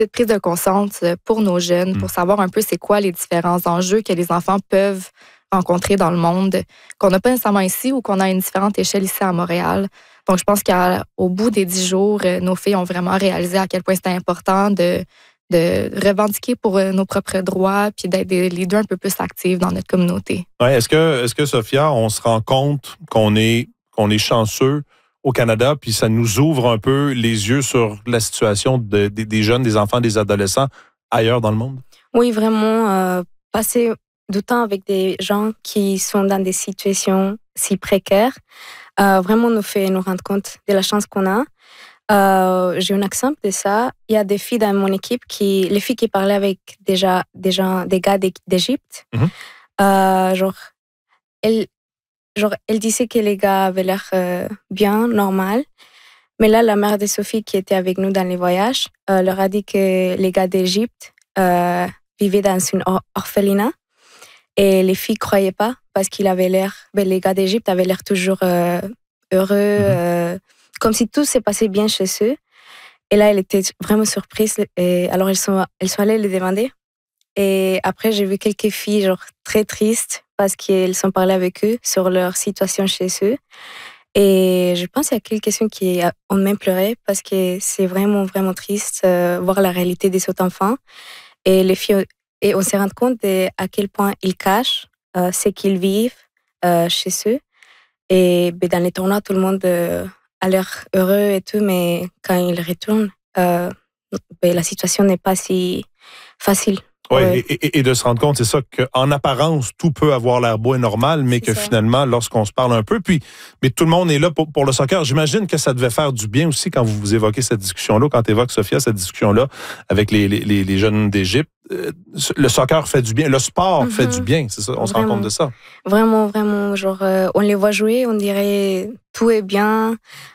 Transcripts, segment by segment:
petite prise de conscience pour nos jeunes, pour savoir un peu c'est quoi les différents enjeux que les enfants peuvent rencontrer dans le monde, qu'on n'a pas nécessairement ici ou qu'on a à une différente échelle ici à Montréal. Donc, je pense qu'au bout des 10 jours, nos filles ont vraiment réalisé à quel point c'était important de revendiquer pour nos propres droits puis d'être des leaders un peu plus actifs dans notre communauté. Ouais, est-ce que Sophia, on se rend compte qu'on est chanceux au Canada, puis ça nous ouvre un peu les yeux sur la situation des jeunes, des enfants, des adolescents ailleurs dans le monde? Oui, vraiment, passer du temps avec des gens qui sont dans des situations si précaires, vraiment nous fait nous rendre compte de la chance qu'on a. J'ai un exemple de ça. Il y a des filles dans mon équipe les filles qui parlaient avec des gars d'Égypte. Elle disait que les gars avaient l'air bien, normal. Mais là, la mère de Sophie qui était avec nous dans les voyages leur a dit que les gars d'Égypte vivaient dans une orphelinat. Et les filles croyaient pas parce les gars d'Égypte avaient l'air toujours heureux, comme si tout s'est passé bien chez eux. Et là, elle était vraiment surprise. Et alors, elles sont allées les demander. Et après, j'ai vu quelques filles très tristes parce qu'elles sont parlées avec eux sur leur situation chez eux. Et je pense qu'il y a quelques-unes qui ont même pleuré parce que c'est vraiment, vraiment triste voir la réalité des autres enfants. Et les filles, et on s'est rendu compte à quel point ils cachent ce qu'ils vivent chez eux. Et dans les tournois, tout le monde a l'air heureux et tout, mais quand ils retournent, la situation n'est pas si facile. Oui, ouais. Et de se rendre compte, c'est ça, qu'en apparence, tout peut avoir l'air beau et normal, mais que finalement, lorsqu'on se parle un peu, mais tout le monde est là pour le soccer. J'imagine que ça devait faire du bien aussi quand vous évoquez cette discussion-là, quand tu évoques, Sophia, cette discussion-là avec les jeunes d'Égypte. Le soccer fait du bien, le sport fait du bien, c'est ça, on se rend compte de ça. Vraiment, vraiment, on les voit jouer, on dirait tout est bien.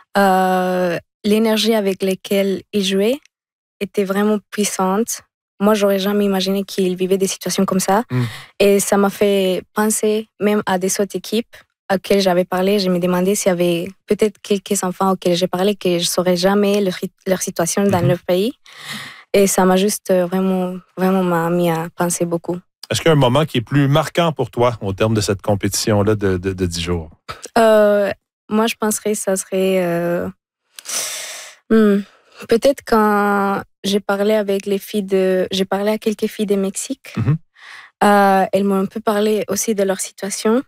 L'énergie avec laquelle ils jouaient était vraiment puissante. Moi, j'aurais jamais imaginé qu'ils vivaient des situations comme ça. Et ça m'a fait penser même à des autres équipes auxquelles j'avais parlé. Je me demandais s'il y avait peut-être quelques enfants auxquels j'ai parlé que je ne saurais jamais leur situation dans leur pays. Et ça m'a juste vraiment m'a mis à penser beaucoup. Est-ce qu'il y a un moment qui est plus marquant pour toi au terme de cette compétition-là de 10 jours? Moi, je penserais que ça serait... peut-être quand j'ai parlé à quelques filles de Mexique. Elles m'ont un peu parlé aussi de leur situation.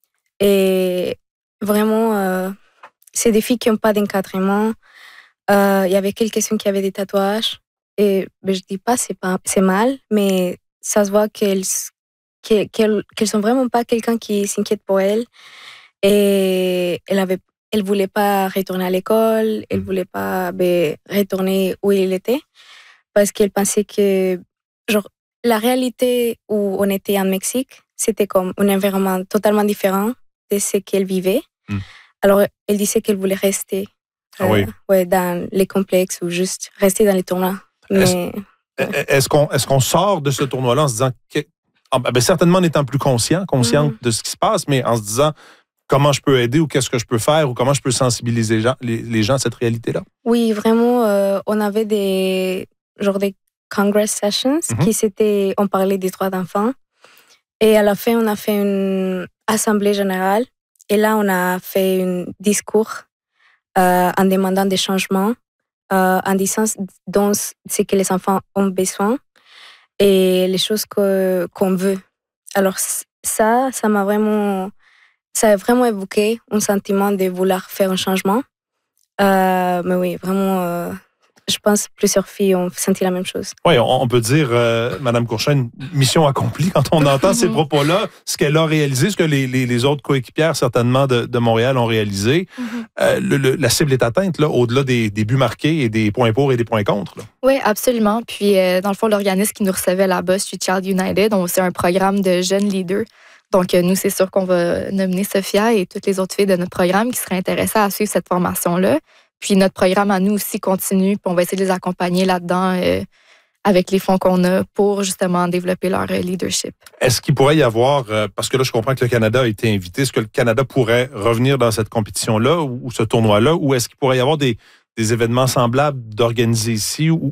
Et vraiment, c'est des filles qui n'ont pas d'encadrement. Il y avait quelques-unes qui avaient des tatouages. Et je dis pas c'est mal, mais ça se voit qu'elles sont vraiment pas quelqu'un qui s'inquiète pour elles. Et elle voulait pas retourner à l'école, elle voulait pas retourner où elle était parce qu'elle pensait que la réalité où on était en Mexique, c'était comme un environnement totalement différent de ce qu'elle vivait. Alors elle disait qu'elle voulait rester dans les complexes ou juste rester dans les tournois. Est-ce qu'on sort de ce tournoi-là en se disant certainement en étant plus consciente de ce qui se passe, mais en se disant comment je peux aider ou qu'est-ce que je peux faire ou comment je peux sensibiliser les gens à cette réalité-là? Oui, vraiment, on avait des Congress Sessions on parlait des droits d'enfants. Et à la fin, on a fait une assemblée générale. Et là, on a fait un discours en demandant des changements, en disant ce que les enfants ont besoin et les choses qu'on veut. Alors ça a vraiment évoqué un sentiment de vouloir faire un changement. Mais oui, vraiment, je pense que plusieurs filles ont senti la même chose. Oui, on peut dire, Mme Courchaine, mission accomplie quand on entend ces propos-là, ce qu'elle a réalisé, ce que les autres coéquipières, certainement, de Montréal ont réalisé. La cible est atteinte, là, au-delà des buts marqués et des points pour et des points contre. Là. Oui, absolument. Puis, dans le fond, l'organisme qui nous recevait là-bas, Street Child United, c'est un programme de jeunes leaders. Donc, nous, c'est sûr qu'on va nominer Sophia et toutes les autres filles de notre programme qui seraient intéressées à suivre cette formation-là. Puis, notre programme à nous aussi continue, puis on va essayer de les accompagner là-dedans avec les fonds qu'on a pour justement développer leur leadership. Est-ce qu'il pourrait y avoir, parce que là, je comprends que le Canada a été invité, est-ce que le Canada pourrait revenir dans cette compétition-là ou ce tournoi-là, ou est-ce qu'il pourrait y avoir des événements semblables d'organiser ici ou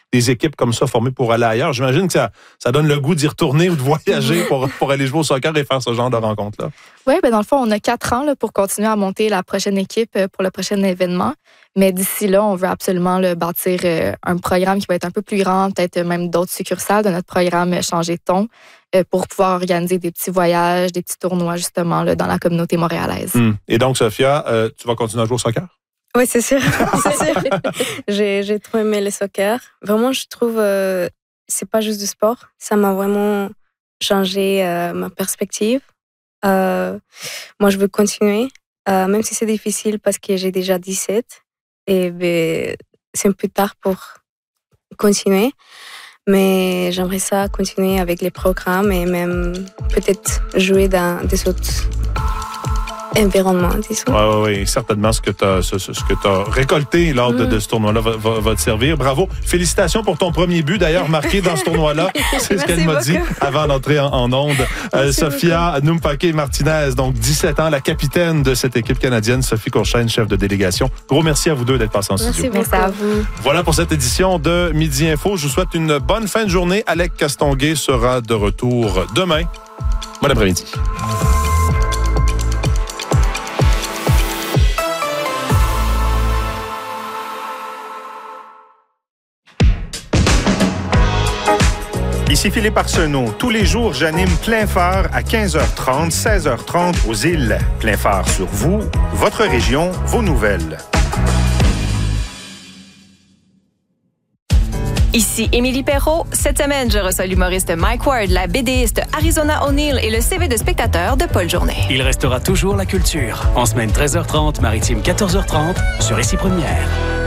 des équipes comme ça formées pour aller ailleurs. J'imagine que ça donne le goût d'y retourner ou de voyager pour aller jouer au soccer et faire ce genre de rencontre-là. Oui, dans le fond, on a 4 ans là, pour continuer à monter la prochaine équipe pour le prochain événement. Mais d'ici là, on veut absolument bâtir un programme qui va être un peu plus grand, peut-être même d'autres succursales de notre programme Changer de ton, pour pouvoir organiser des petits voyages, des petits tournois justement là, dans la communauté montréalaise. Et donc, Sophia, tu vas continuer à jouer au soccer? Oui, c'est sûr. J'ai trop aimé le soccer. Vraiment, je trouve c'est pas juste du sport. Ça m'a vraiment changé ma perspective. Moi, je veux continuer, même si c'est difficile parce que j'ai déjà 17. Et c'est un peu tard pour continuer. Mais j'aimerais ça continuer avec les programmes et même peut-être jouer dans des autres environnements, disons. Oui, certainement ce que tu as récolté lors de ce tournoi-là va te servir. Bravo. Félicitations pour ton premier but, d'ailleurs, marqué dans ce tournoi-là. C'est ce qu'elle m'a dit avant d'entrer en onde. Sophia Numpake-Martinez, donc 17 ans, la capitaine de cette équipe canadienne, Sophie Courchaine, chef de délégation. Gros merci à vous deux d'être passés en studio. Merci à vous. Voilà pour cette édition de Midi Info. Je vous souhaite une bonne fin de journée. Alec Castonguay sera de retour demain. Bon après-midi. Ici Philippe Arsenault. Tous les jours, j'anime Plein Phare à 15h30, 16h30 aux îles. Plein Phare sur vous, votre région, vos nouvelles. Ici Émilie Perrault. Cette semaine, je reçois l'humoriste Mike Ward, la BDiste Arizona O'Neill et le CV de spectateur de Paul Journet. Il restera toujours la culture. En semaine 13h30, maritime 14h30, sur Ici Première.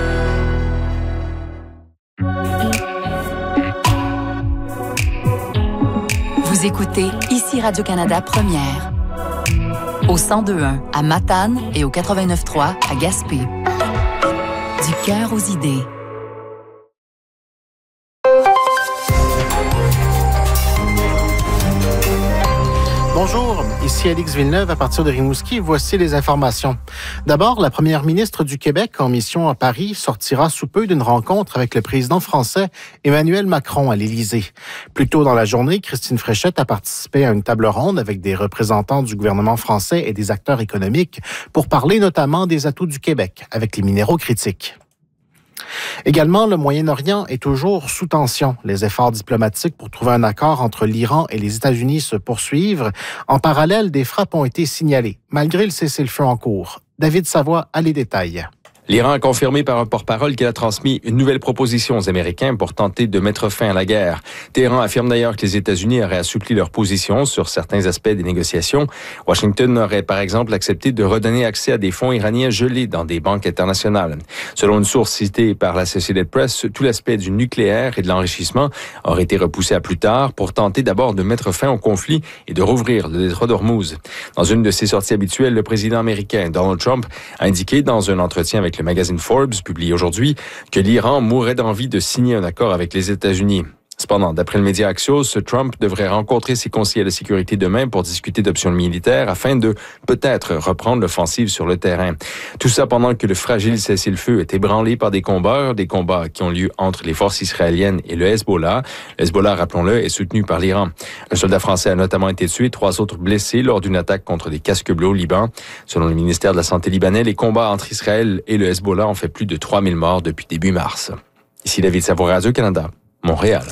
Vous écoutez Ici Radio-Canada Première. Au 102.1 à Matane et au 89.3 à Gaspé. Du cœur aux idées. Bonjour, ici Alix Villeneuve à partir de Rimouski. Voici les informations. D'abord, la première ministre du Québec en mission à Paris sortira sous peu d'une rencontre avec le président français Emmanuel Macron à l'Élysée. Plus tôt dans la journée, Christine Fréchette a participé à une table ronde avec des représentants du gouvernement français et des acteurs économiques pour parler notamment des atouts du Québec avec les minéraux critiques. Également, le Moyen-Orient est toujours sous tension. Les efforts diplomatiques pour trouver un accord entre l'Iran et les États-Unis se poursuivent. En parallèle, des frappes ont été signalées, malgré le cessez-le-feu en cours. David Savoie a les détails. L'Iran a confirmé par un porte-parole qu'il a transmis une nouvelle proposition aux Américains pour tenter de mettre fin à la guerre. Téhéran affirme d'ailleurs que les États-Unis auraient assoupli leur position sur certains aspects des négociations. Washington aurait par exemple accepté de redonner accès à des fonds iraniens gelés dans des banques internationales. Selon une source citée par l'Associated Press, tout l'aspect du nucléaire et de l'enrichissement aurait été repoussé à plus tard pour tenter d'abord de mettre fin au conflit et de rouvrir le détroit d'Ormuz. Dans une de ses sorties habituelles, le président américain Donald Trump a indiqué dans un entretien avec le magazine Forbes, publié aujourd'hui, que l'Iran mourrait d'envie de signer un accord avec les États-Unis. Cependant, d'après le média Axios, Trump devrait rencontrer ses conseillers de sécurité demain pour discuter d'options militaires afin de peut-être reprendre l'offensive sur le terrain. Tout ça pendant que le fragile cessez-le-feu est ébranlé par des combats qui ont lieu entre les forces israéliennes et le Hezbollah. Le Hezbollah, rappelons-le, est soutenu par l'Iran. Un soldat français a notamment été tué, 3 autres blessés lors d'une attaque contre des casques bleus au Liban. Selon le ministère de la Santé libanais, les combats entre Israël et le Hezbollah ont fait plus de 3000 morts depuis début mars. Ici David Savoie, Radio-Canada, Montréal.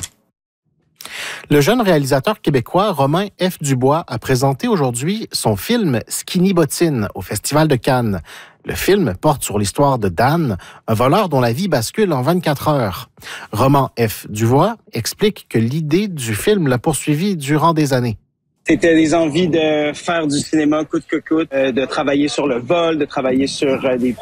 Le jeune réalisateur québécois Romain F. Dubois a présenté aujourd'hui son film Skinny Bottine au Festival de Cannes. Le film porte sur l'histoire de Dan, un voleur dont la vie bascule en 24 heures. Romain F. Dubois explique que l'idée du film l'a poursuivi durant des années. C'était des envies de faire du cinéma coûte que coûte, de travailler sur le vol, de travailler sur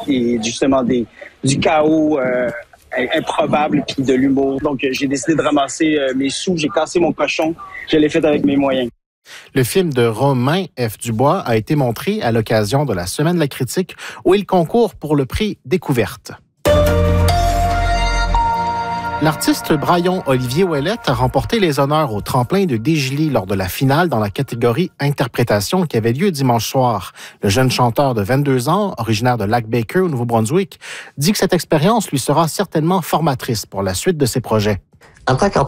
du chaos improbable puis de l'humour. Donc, j'ai décidé de ramasser mes sous, j'ai cassé mon cochon, je l'ai fait avec mes moyens. Le film de Romain F. Dubois a été montré à l'occasion de la Semaine de la critique où il concourt pour le prix Découverte. L'artiste Braillon Olivier Ouellette a remporté les honneurs au tremplin de Desjely lors de la finale dans la catégorie interprétation qui avait lieu dimanche soir. Le jeune chanteur de 22 ans, originaire de Lac-Baker au Nouveau-Brunswick, dit que cette expérience lui sera certainement formatrice pour la suite de ses projets. En tant